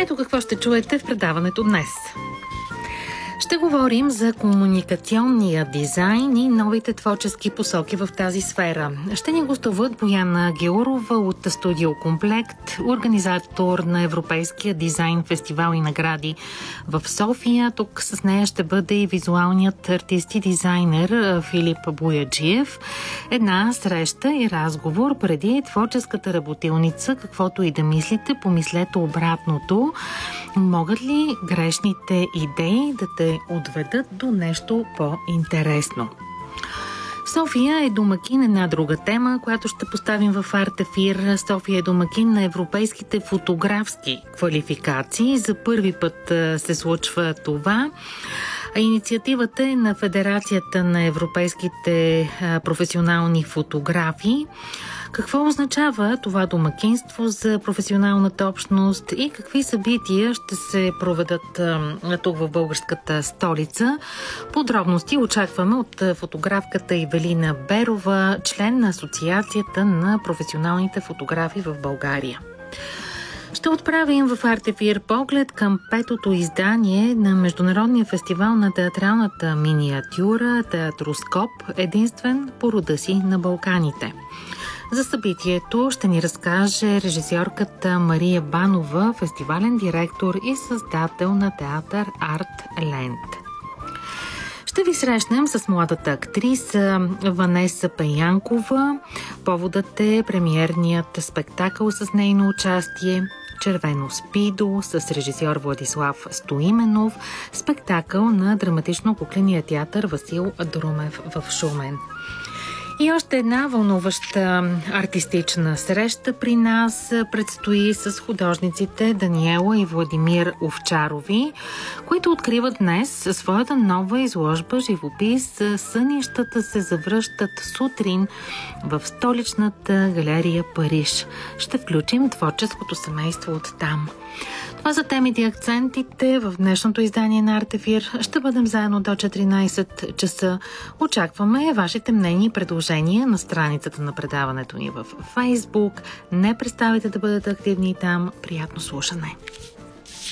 Ето какво ще чуете в предаването днес. Ще говорим за комуникационния дизайн и новите творчески посоки в тази сфера. Ще ни гостуват Бояна Георова от Студио Комплект, организатор на Европейския дизайн фестивал и награди в София. Тук с нея ще бъде и визуалният артист и дизайнер Филип Бояджиев. Една среща и разговор преди творческата работилница. Каквото и да мислите, помислете обратното. Могат ли грешните идеи да те отведат до нещо по-интересно? София е домакин една друга тема, която ще поставим в Артефир. София е домакин на европейските фотографски квалификации. За първи път се случва това. Инициативата е на Федерацията на европейските професионални фотографи. Какво означава това домакинство за професионалната общност и какви събития ще се проведат тук в българската столица? Подробности очакваме от фотографката Ивелина Берова, член на Асоциацията на професионалните фотографи в България. Ще отправим в Артефир поглед към петото издание на Международния фестивал на театралната миниатюра Театроскоп, единствен по рода си на Балканите. За събитието ще ни разкаже режисьорката Мария Банова, фестивален директор и създател на театър Арт Ленд. Ще ви срещнем с младата актриса Ванеса Пеянкова. Поводът е премиерният спектакъл с нейно участие "Червено спидо" с режисьор Владислав Стоименов, спектакъл на драматично-кукления театър Васил Друмев в Шумен. И още една вълнуваща артистична среща при нас предстои с художниците Даниела и Владимир Овчарови, които откриват днес своята нова изложба живопис "Сънищата се завръщат сутрин" в столичната галерия Париж. Ще включим творческото семейство от там. Това са темите и акцентите в днешното издание на Артефир. Ще бъдем заедно до 14 часа. Очакваме вашите мнения и предложения на страницата на предаването ни в Фейсбук. Не преставайте да бъдете активни там. Приятно слушане!